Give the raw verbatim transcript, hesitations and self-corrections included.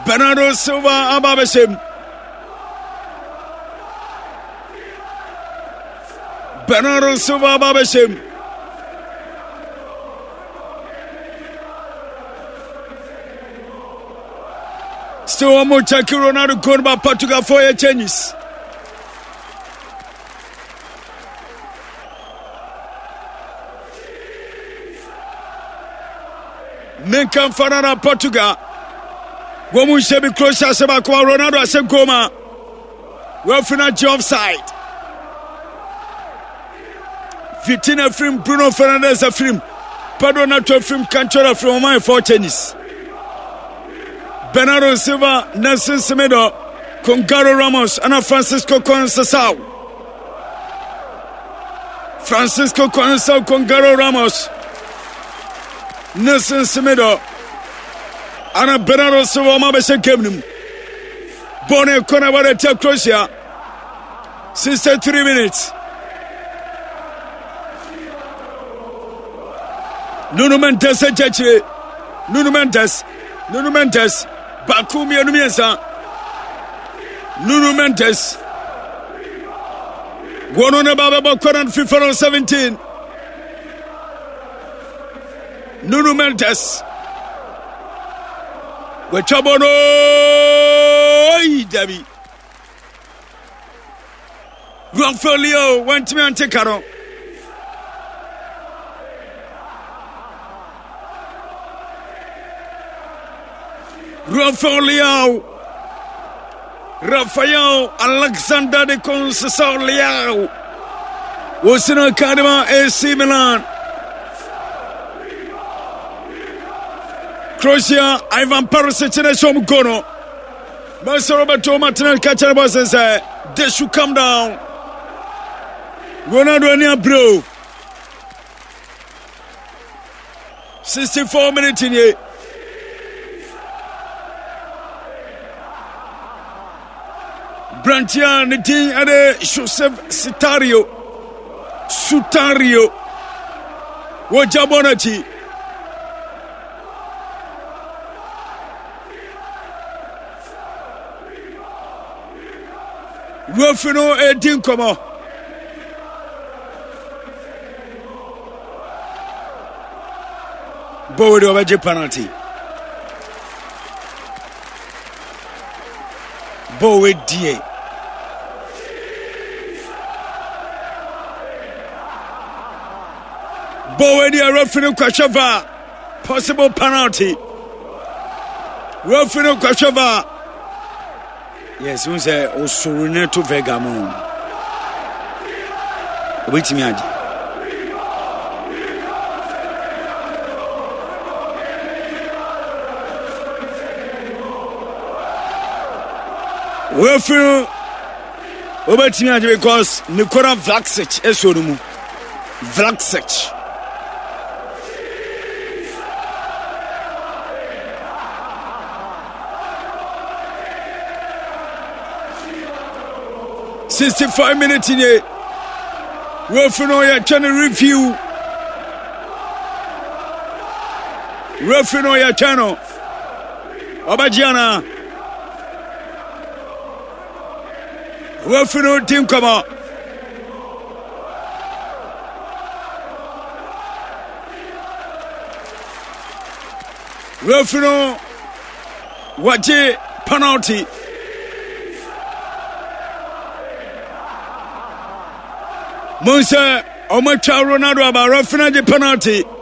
Bernardo Silva ababeshem. Bernardo Silva ababeshem. Still one more check. Ronaldo going by Portugal for your changes. Menkan Fanana Portugal. Woman should be closer. Sebakwa Ronaldo Asengoma. Well, financial offside. Vitina film Bruno Fernandes a film. Pedro Nato film Cantora from my four tennis. Bernardo Silva, Nelson Semedo, Congaro Ramos, and Francisco Conceição. Francisco Conceição, Congaro Ramos, Nelson Semedo, and Bernardo Silva, Mabeshe Kemnum. Bonne Conavare Tel Croatia, sixty-three minutes. Nuno Mendes, Nuno Mendes, Nuno Mendes. Bakumi Anumiesa Nuno Mendes Guanona Baba Koran FIFA seventeen Nuno Mendes Wachabono Dabi Rafaelio went to me and take Caro Rafael Rafael Alexander de Conceição Leao was in Academy A C Milan. Croatia Ivan Perisic and Shom Gono. Master Roberto Martinez catcher boss and say they should come down. Ronaldo and bro. sixty-four minutes in here. Brantia Nitin Ade Joseph Sitario Sutario Wajabonachi Rofino Edin Komo Bowedo Baje penalty Bowe D A Bowe D A referee Kwashava possible penalty referee Kwashava yes we say Osurune to Vegamon wait me adi referee wait me adi because Nikola Vlasic esorumu Vlasic sixty-five minutes in here. Referee trying to review. Referee channel. Obajiana. Referee team come out. Referee watch it penalty. Monse Omacha Ronaldo about referee penalty.